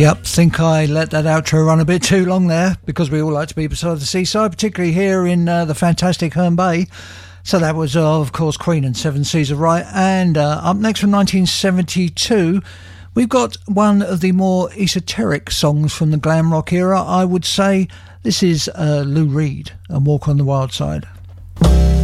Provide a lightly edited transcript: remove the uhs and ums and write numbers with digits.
Yep, think I let that outro run a bit too long there, because we all like to be beside the seaside, particularly here in the fantastic Herne Bay. So that was, of course, Queen and Seven Seas of Rhye. And up next from 1972, we've got one of the more esoteric songs from the glam rock era, I would say. This is Lou Reed and Walk on the Wild Side.